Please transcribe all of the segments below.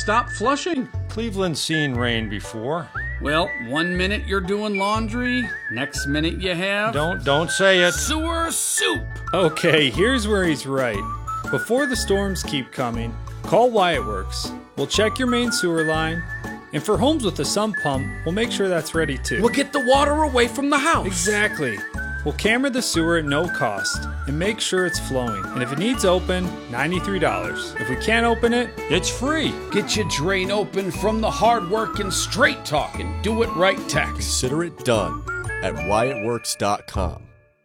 stop flushing. Cleveland's seen rain before. Well, 1 minute you're doing laundry, next minute you have... Don't say it. Sewer soup. Okay, here's where he's right. Before the storms keep coming, call Wyatt Works. We'll check your main sewer line. And for homes with a sump pump, we'll make sure that's ready too. We'll get the water away from the house. Exactly. We'll camera the sewer at no cost and make sure it's flowing. And if it needs open, $93. If we can't open it, It's free. Get your drain open from the hard-working, straight-talking, do-it-right techs. Consider it done at WyattWorks.com.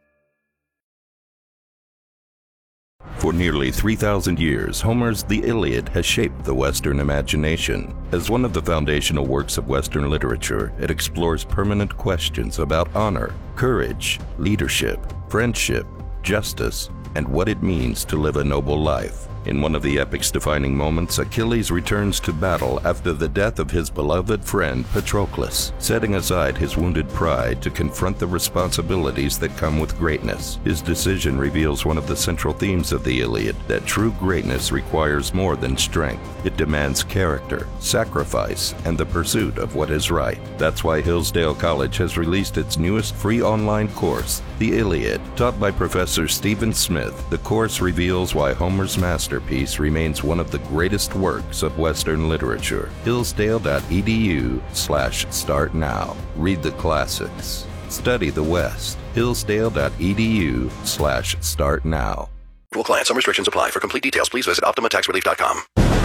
For nearly 3,000 years, Homer's The Iliad has shaped the Western imagination. As one of the foundational works of Western literature, it explores permanent questions about honor, courage, leadership, friendship, justice, and what it means to live a noble life. In one of the epic's defining moments, Achilles returns to battle after the death of his beloved friend Patroclus, setting aside his wounded pride to confront the responsibilities that come with greatness. His decision reveals one of the central themes of the Iliad, that true greatness requires more than strength. It demands character, sacrifice, and the pursuit of what is right. That's why Hillsdale College has released its newest free online course, The Iliad. Taught by Professor Stephen Smith, the course reveals why Homer's masterpiece remains one of the greatest works of Western literature. Hillsdale.edu/start now. Read the classics. Study the West. Hillsdale.edu/start now. Equal client. Some restrictions apply. For complete details, please visit OptimaTaxRelief.com.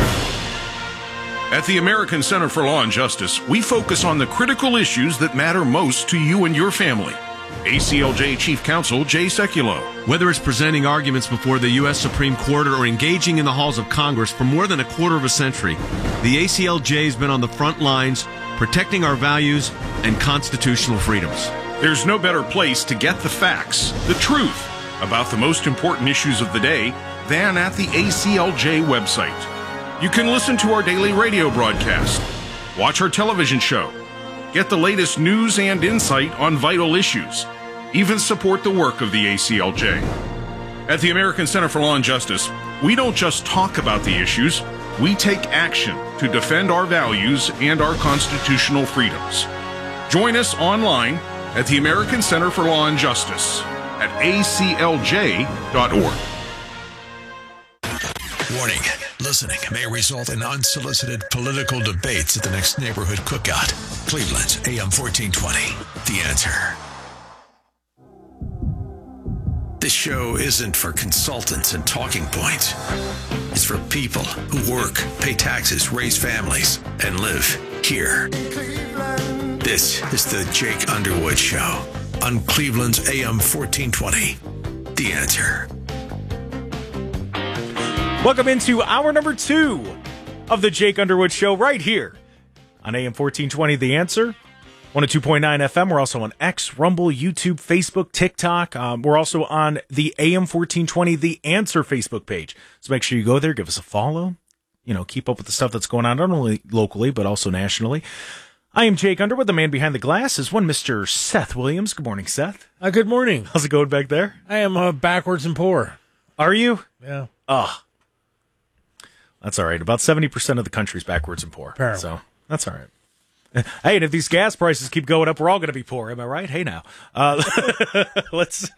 At the American Center for Law and Justice, we focus on the critical issues that matter most to you and your family. ACLJ Chief Counsel Jay Sekulow. Whether it's presenting arguments before the U.S. Supreme Court or engaging in the halls of Congress for more than a quarter of a century, the ACLJ has been on the front lines protecting our values and constitutional freedoms. There's no better place to get the facts, the truth, about the most important issues of the day than at the ACLJ website. You can listen to our daily radio broadcast, watch our television show, get the latest news and insight on vital issues, even support the work of the ACLJ. At the American Center for Law and Justice, we don't just talk about the issues, we take action to defend our values and our constitutional freedoms. Join us online at the American Center for Law and Justice at aclj.org. Warning. Listening may result in unsolicited political debates at the next neighborhood cookout. Cleveland's AM 1420. The Answer. This show isn't for consultants and talking points. It's for people who work, pay taxes, raise families, and live here. This is the Jake Underwood Show on Cleveland's AM 1420. The Answer. welcome into hour number 2 of the Jake Underwood Show right here on AM 1420 The Answer. 102.9 FM. We're also on X, Rumble, YouTube, Facebook, TikTok. We're also on the AM 1420 The Answer Facebook page. So make sure you go there, give us a follow. You know, keep up with the stuff that's going on, not only locally, but also nationally. I am Jake Underwood. The man behind the glass is one Mr. Seth Williams. Good morning, Seth. Good morning. How's it going back there? I am backwards and poor. Are you? Yeah. That's all right. About 70% of the country's backwards and poor. Apparently. So that's all right. Hey, and if these gas prices keep going up, we're all going to be poor. Am I right? Hey, now, let's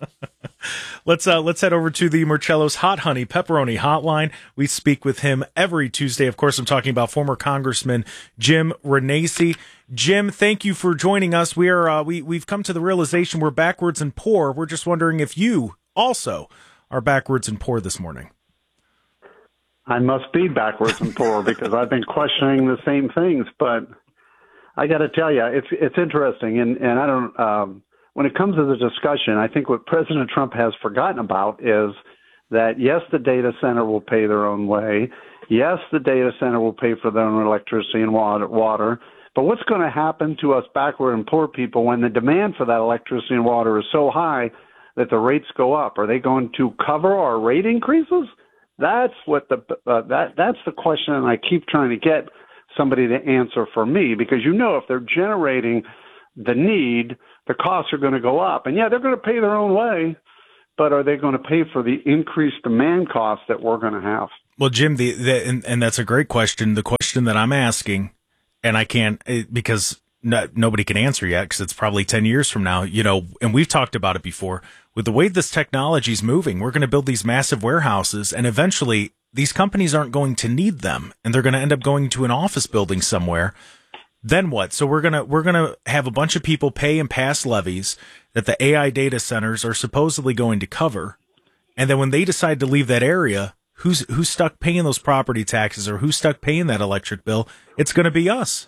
head over to the Marcello's Hot Honey Pepperoni Hotline. We speak with him every Tuesday. Of course, I'm talking about former Congressman Jim Renacci. Jim, thank you for joining us. We've come to the realization we're backwards and poor. We're just wondering if you also are backwards and poor this morning. I must be backwards and poor because I've been questioning the same things, but I got to tell you, it's interesting, and I don't. When it comes to the discussion, I think what President Trump has forgotten about is that yes, the data center will pay their own way. Yes, the data center will pay for their own electricity and water. But what's going to happen to us backward and poor people when the demand for that electricity and water is so high that the rates go up? Are they going to cover our rate increases? That's what that's the question, and I keep trying to get somebody to answer for me, because if they're generating the need, the costs are going to go up. And yeah, they're going to pay their own way, but are they going to pay for the increased demand costs that we're going to have? Well, Jim, and that's a great question. The question question that I'm asking, and I can't because nobody can answer yet because it's probably 10 years from now, and we've talked about it before. With the way this technology is moving, we're going to build these massive warehouses, and eventually these companies aren't going to need them, and they're going to end up going to an office building somewhere. Then what? So we're gonna have a bunch of people pay and pass levies that the AI data centers are supposedly going to cover, and then when they decide to leave that area, who's stuck paying those property taxes or who's stuck paying that electric bill? It's going to be us.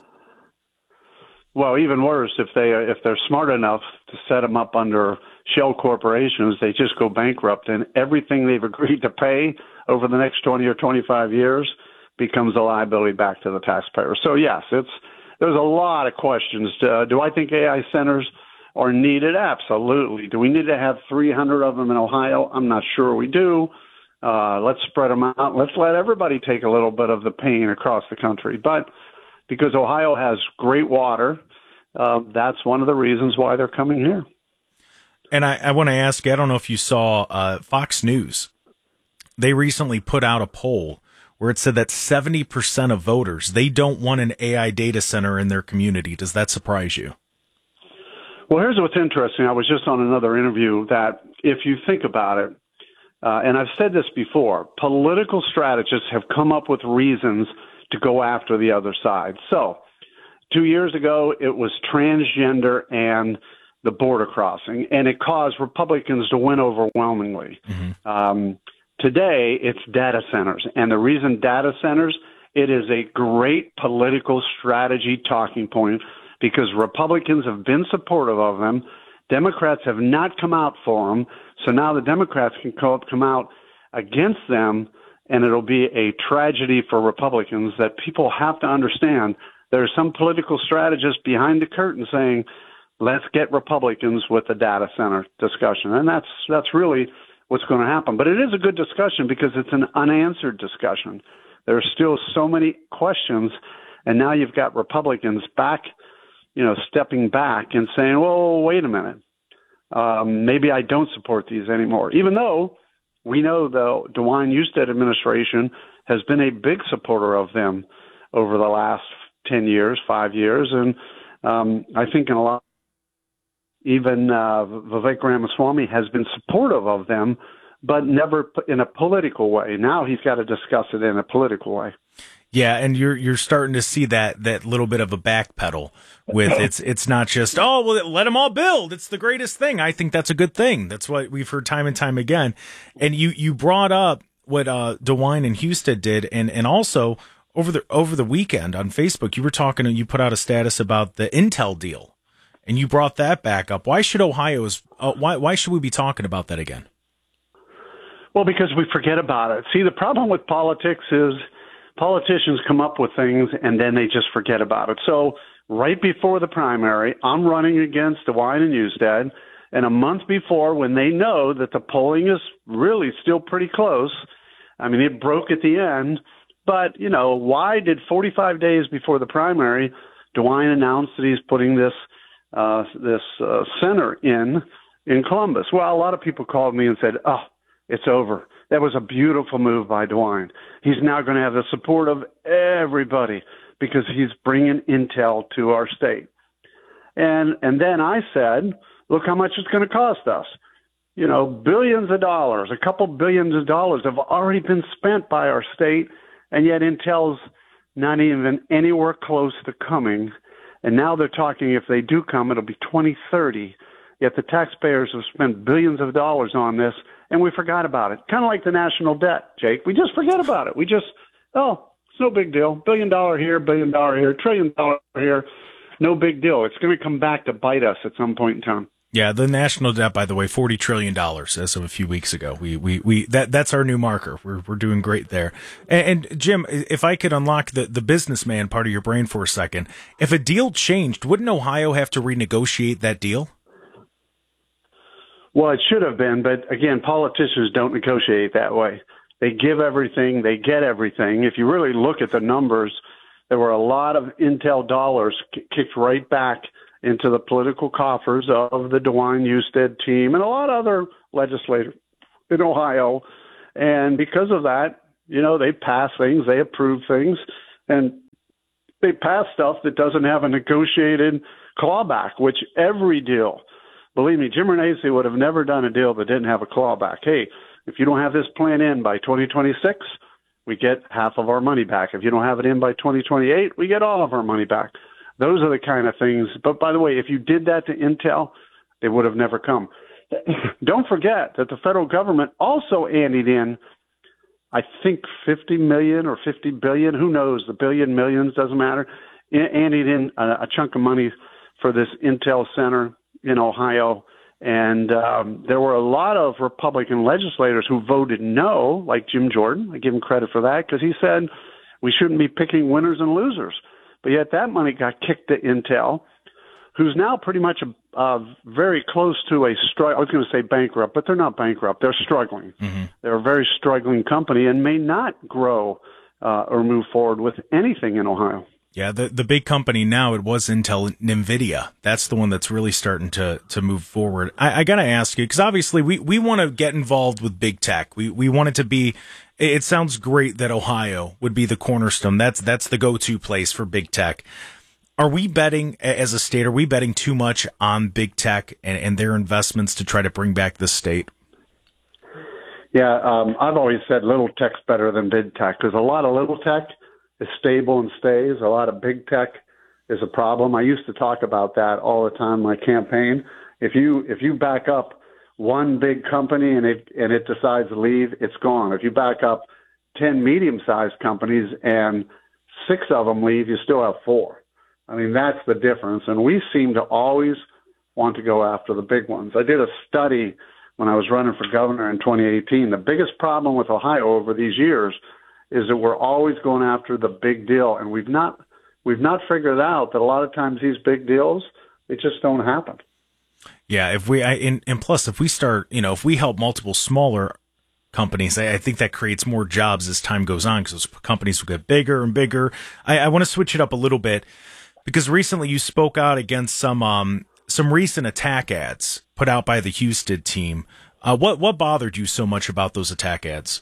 Well, even worse, if they're smart enough to set them up under shell corporations, they just go bankrupt, and everything they've agreed to pay over the next 20 or 25 years becomes a liability back to the taxpayer. So yes, there's a lot of questions. Do I think AI centers are needed? Absolutely. Do we need to have 300 of them in Ohio? I'm not sure we do. Let's spread them out. Let's let everybody take a little bit of the pain across the country. But because Ohio has great water, that's one of the reasons why they're coming here. And I want to ask you, I don't know if you saw Fox News. They recently put out a poll where it said that 70% of voters, they don't want an AI data center in their community. Does that surprise you? Well, here's what's interesting. I was just on another interview that if you think about it, and I've said this before, political strategists have come up with reasons to go after the other side. So 2 years ago, it was transgender and the border crossing, and it caused Republicans to win overwhelmingly. Mm-hmm. Today, it's data centers. And the reason data centers, it is a great political strategy talking point because Republicans have been supportive of them. Democrats have not come out for them. So now the Democrats can come out against them, and it'll be a tragedy for Republicans that people have to understand. There are some political strategists behind the curtain saying, let's get Republicans with the data center discussion. And that's really what's going to happen. But it is a good discussion because it's an unanswered discussion. There are still so many questions, and now you've got Republicans back, stepping back and saying, well, wait a minute. Maybe I don't support these anymore, even though we know the DeWine Husted administration has been a big supporter of them over the last 10 years, 5 years. And I think in a lot, even Vivek Ramaswamy has been supportive of them, but never in a political way. Now he's got to discuss it in a political way. Yeah, and you're starting to see that little bit of a backpedal with it's not just, oh, well, let them all build. It's the greatest thing. I think that's a good thing. That's what we've heard time and time again. And you brought up what DeWine and Husted did, and also over the weekend on Facebook, you were talking and you put out a status about the Intel deal. And you brought that back up. Why should why should we be talking about that again? Well, because we forget about it. See, the problem with politics is politicians come up with things and then they just forget about it. So right before the primary, I'm running against DeWine and Husted, and a month before, when they know that the polling is really still pretty close, I mean, it broke at the end, but, why did 45 days before the primary, DeWine announced that he's putting this center in Columbus? Well, a lot of people called me and said, oh, it's over. That was a beautiful move by DeWine. He's now going to have the support of everybody because he's bringing Intel to our state. And then I said, look how much it's going to cost us. Billions of dollars, a couple billions of dollars have already been spent by our state, and yet Intel's not even anywhere close to coming. And now they're talking if they do come, it'll be 2030. Yet the taxpayers have spent billions of dollars on this, and we forgot about it. Kind of like the national debt, Jake. We just forget about it. It's no big deal. $1 billion here, $1 billion here, $1 trillion here. No big deal. It's going to come back to bite us at some point in time. Yeah, the national debt, by the way, $40 trillion as of a few weeks ago. That's our new marker. We're doing great there. And Jim, if I could unlock the businessman part of your brain for a second, if a deal changed, wouldn't Ohio have to renegotiate that deal? Well, it should have been, but again, politicians don't negotiate that way. They give everything, they get everything. If you really look at the numbers, there were a lot of Intel dollars kicked right back into the political coffers of the DeWine Husted team and a lot of other legislators in Ohio. And because of that, they pass things, they approve things. And they pass stuff that doesn't have a negotiated clawback, which every deal, believe me, Jim Renacci would have never done a deal that didn't have a clawback. Hey, if you don't have this plan in by 2026, we get half of our money back. If you don't have it in by 2028, we get all of our money back. Those are the kind of things. But by the way, if you did that to Intel, they would have never come. Don't forget that the federal government also anteed in, I think, 50 million or 50 billion, who knows, the billion, millions, doesn't matter, anteed in a chunk of money for this Intel Center in Ohio. And there were a lot of Republican legislators who voted no, like Jim Jordan. I give him credit for that because he said we shouldn't be picking winners and losers. But yet that money got kicked to Intel, who's now pretty much very close to I was going to say bankrupt, but they're not bankrupt. They're struggling. Mm-hmm. They're a very struggling company and may not grow or move forward with anything in Ohio. Yeah, the big company now, it was Intel, NVIDIA. That's the one that's really starting to move forward. I got to ask you, because obviously we want to get involved with big tech. We want it to be, it sounds great that Ohio would be the cornerstone. That's the go-to place for big tech. Are we betting, as a state, are we betting too much on big tech and their investments to try to bring back the state? Yeah, I've always said little tech's better than big tech because a lot of little tech is stable and stays. A lot of big tech is a problem. I used to talk about that all the time in my campaign. If you back up one big company and it decides to leave, it's gone. If you back up 10 medium-sized companies and 6 of them leave, you still have 4. I mean, that's the difference. And we seem to always want to go after the big ones. I did a study when I was running for governor in 2018. The biggest problem with Ohio over these years is that we're always going after the big deal, and we've not figured out that a lot of times these big deals, they just don't happen. Yeah, and plus if we start, if we help multiple smaller companies, I think that creates more jobs as time goes on because those companies will get bigger and bigger. I want to switch it up a little bit because recently you spoke out against some recent attack ads put out by the Husted team. What bothered you so much about those attack ads?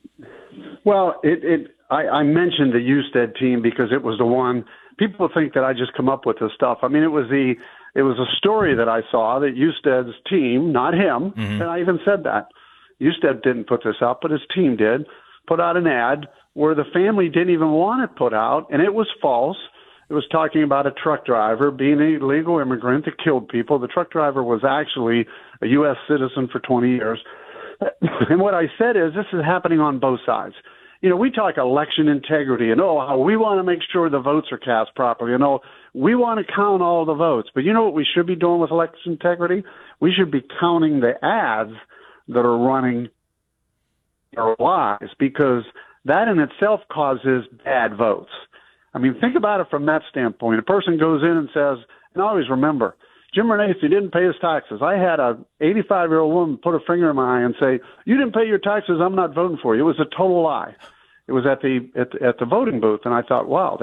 Well, I mentioned the Husted team because it was the one. People think that I just come up with this stuff. I mean, it was a story that I saw that Husted's team, not him, and I even said that. Husted didn't put this up, but his team did, put out an ad where the family didn't even want it put out, and it was false. It was talking about a truck driver being an illegal immigrant that killed people. The truck driver was actually a U.S. citizen for 20 years. And what I said is this is happening on both sides. We talk election integrity and, how we want to make sure the votes are cast properly. We want to count all the votes. But you know what we should be doing with election integrity? We should be counting the ads that are running their lies because that in itself causes bad votes. I mean, think about it from that standpoint. A person goes in and says, and always remember, Jim Renacci didn't pay his taxes. I had a 85-year-old woman put a finger in my eye and say, "You didn't pay your taxes. I'm not voting for you." It was a total lie. It was at the voting booth, and I thought, wow,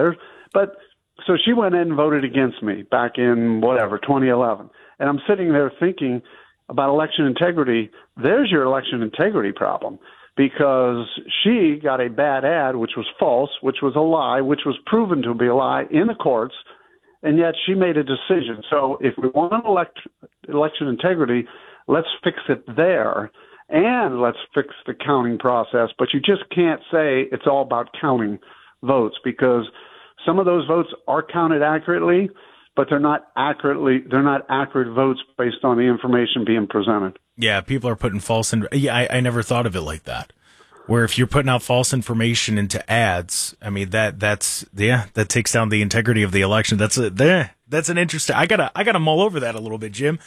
so she went in and voted against me back in 2011, and I'm sitting there thinking about election integrity. There's your election integrity problem because she got a bad ad, which was false, which was a lie, which was proven to be a lie in the courts. And yet she made a decision. So if we want election integrity, let's fix it there, and let's fix the counting process. But you just can't say it's all about counting votes because some of those votes are counted accurately, but they're not accurate votes based on the information being presented. Yeah, people are putting false. I never thought of it like that. Where if you're putting out false information into ads, I mean that takes down the integrity of the election. That's an interesting. I gotta mull over that a little bit, Jim.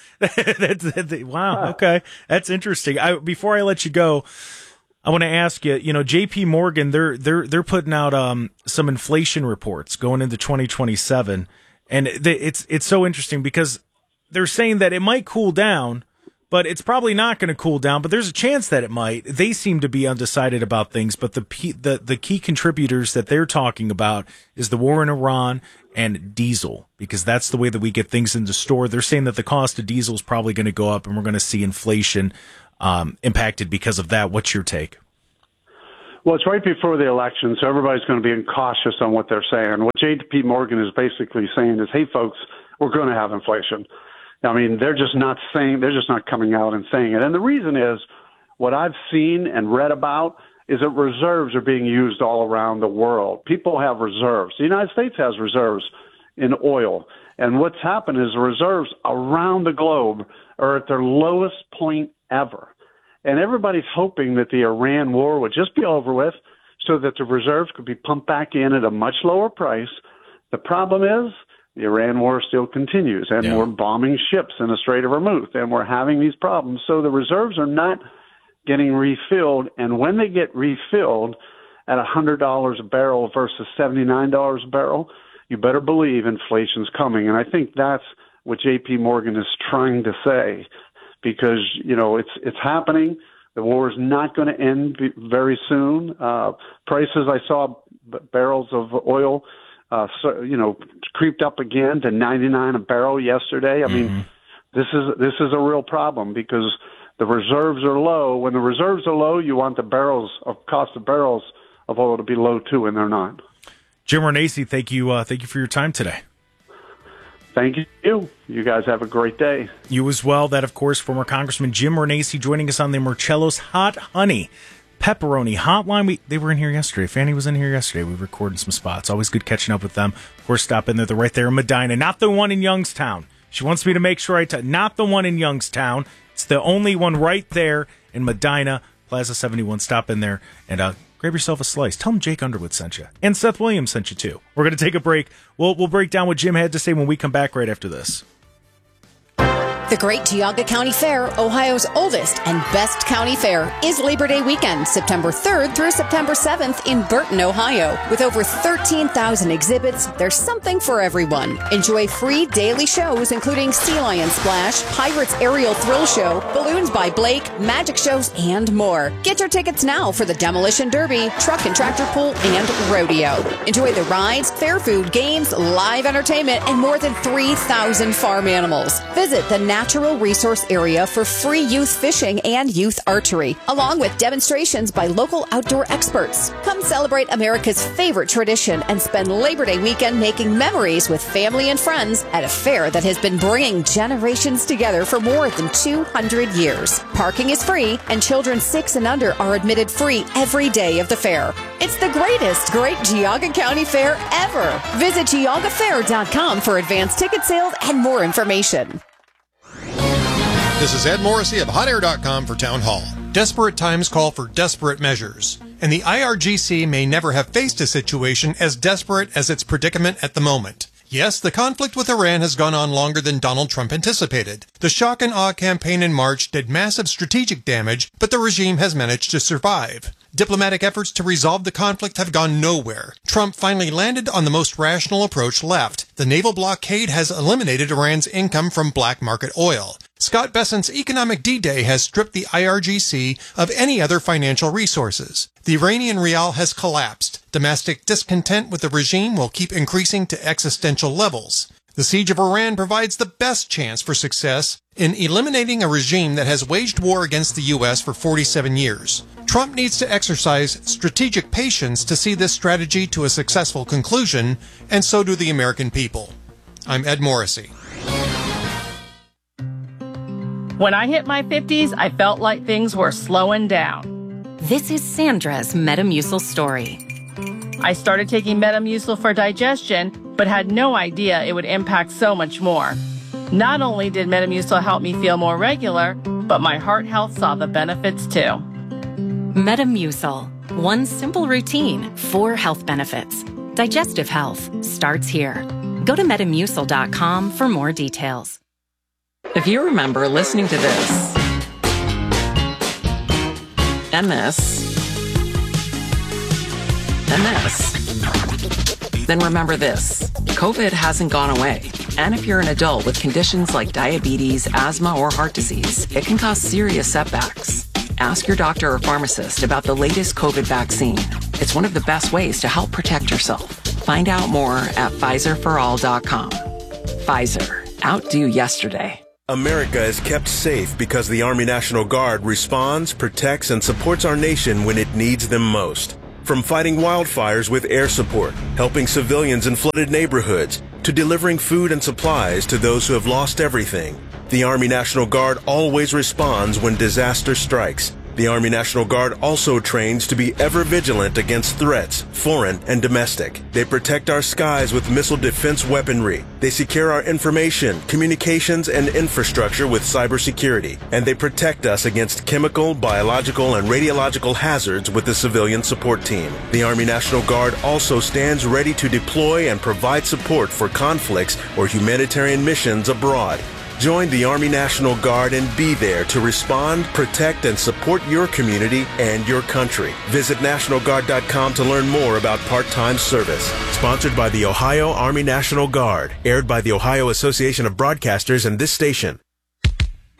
Wow, okay, that's interesting. Before I let you go, I want to ask you. J.P. Morgan, they're putting out some inflation reports going into 2027, and it's so interesting because they're saying that it might cool down. But it's probably not going to cool down, but there's a chance that it might. They seem to be undecided about things, but the key contributors that they're talking about is the war in Iran and diesel, because that's the way that we get things into store. They're saying that the cost of diesel is probably going to go up, and we're going to see inflation impacted because of that. What's your take? Well, it's right before the election, so everybody's going to be cautious on what they're saying. What JP Morgan is basically saying is, hey, folks, we're going to have inflation. I mean, they're just not coming out and saying it. And the reason is, what I've seen and read about is that reserves are being used all around the world. People have reserves. The United States has reserves in oil. And what's happened is the reserves around the globe are at their lowest point ever. And everybody's hoping that the Iran war would just be over with so that the reserves could be pumped back in at a much lower price. The problem is the Iran war still continues, and we're bombing ships in the Strait of Hormuz, and we're having these problems. So the reserves are not getting refilled, and when they get refilled at $100 a barrel versus $79 a barrel, you better believe inflation's coming. And I think that's what JP Morgan is trying to say. Because, it's happening. The war is not going to end very soon. Prices, I saw barrels of oil, creeped up again to $99 a barrel yesterday. I mean, this is a real problem because the reserves are low. When the reserves are low, you want the cost of barrels of oil to be low too, and they're not. Jim Renacci, thank you for your time today. Thank you. You guys have a great day. You as well. That, of course, former Congressman Jim Renacci joining us on the Marcello's Hot Honey Pepperoni Hotline. They were in here yesterday. Fanny was in here yesterday. We recorded some spots. Always good catching up with them. Of course, stop in there. They're right there in Medina. Not the one in Youngstown. She wants me to make sure not the one in Youngstown. It's the only one right there in Medina, Plaza 71. Stop in there and grab yourself a slice. Tell them Jake Underwood sent you. And Seth Williams sent you, too. We're going to take a break. We'll break down what Jim had to say when we come back right after this. The Great Geauga County Fair, Ohio's oldest and best county fair, is Labor Day weekend, September 3rd through September 7th in Burton, Ohio. With over 13,000 exhibits, there's something for everyone. Enjoy free daily shows including Sea Lion Splash, Pirates Aerial Thrill Show, Balloons by Blake, magic shows, and more. Get your tickets now for the Demolition Derby, Truck and Tractor Pull, and Rodeo. Enjoy the rides, fair food, games, live entertainment, and more than 3,000 farm animals. Visit the Natural Resource Area for free youth fishing and youth archery, along with demonstrations by local outdoor experts. Come celebrate America's favorite tradition and spend Labor Day weekend making memories with family and friends at a fair that has been bringing generations together for more than 200 years. Parking is free, and children 6 and under are admitted free every day of the fair. It's the greatest Great Geauga County Fair ever. Visit GeaugaFair.com for advanced ticket sales and more information. This is Ed Morrissey of HotAir.com for Town Hall. Desperate times call for desperate measures, and the IRGC may never have faced a situation as desperate as its predicament at the moment. Yes, the conflict with Iran has gone on longer than Donald Trump anticipated. The shock and awe campaign in March did massive strategic damage, but the regime has managed to survive. Diplomatic efforts to resolve the conflict have gone nowhere. Trump finally landed on the most rational approach left. The naval blockade has eliminated Iran's income from black market oil. Scott Bessent's Economic D-Day has stripped the IRGC of any other financial resources. The Iranian rial has collapsed. Domestic discontent with the regime will keep increasing to existential levels. The siege of Iran provides the best chance for success in eliminating a regime that has waged war against the U.S. for 47 years. Trump needs to exercise strategic patience to see this strategy to a successful conclusion, and so do the American people. I'm Ed Morrissey. When I hit my 50s, I felt like things were slowing down. This is Sandra's Metamucil story. I started taking Metamucil for digestion, but had no idea it would impact so much more. Not only did Metamucil help me feel more regular, but my heart health saw the benefits too. Metamucil. One simple routine, 4 health benefits. Digestive health starts here. Go to Metamucil.com for more details. If you remember listening to this, and this, and this, then remember this. COVID hasn't gone away. And if you're an adult with conditions like diabetes, asthma, or heart disease, it can cause serious setbacks. Ask your doctor or pharmacist about the latest COVID vaccine. It's one of the best ways to help protect yourself. Find out more at PfizerForAll.com. Pfizer. Outdo yesterday. America is kept safe because the Army National Guard responds, protects, and supports our nation when it needs them most. From fighting wildfires with air support, helping civilians in flooded neighborhoods, to delivering food and supplies to those who have lost everything, the Army National Guard always responds when disaster strikes. The Army National Guard also trains to be ever vigilant against threats, foreign and domestic. They protect our skies with missile defense weaponry. They secure our information, communications, and infrastructure with cybersecurity. And they protect us against chemical, biological, and radiological hazards with the civilian support team. The Army National Guard also stands ready to deploy and provide support for conflicts or humanitarian missions abroad. Join the Army National Guard and be there to respond, protect, and support your community and your country. Visit NationalGuard.com to learn more about part-time service. Sponsored by the Ohio Army National Guard. Aired by the Ohio Association of Broadcasters and this station.